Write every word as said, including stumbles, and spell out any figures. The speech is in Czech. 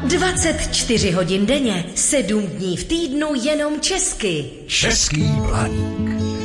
dvacet čtyři hodin denně, sedm dní v týdnu jenom česky. Český Blaník.